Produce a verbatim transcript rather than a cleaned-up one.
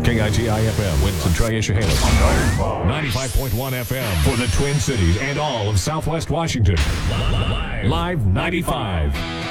K I T I F M, Winston Tri-Issahalis. ninety-five point one F M for the Twin Cities and all of Southwest Washington. Live ninety-five.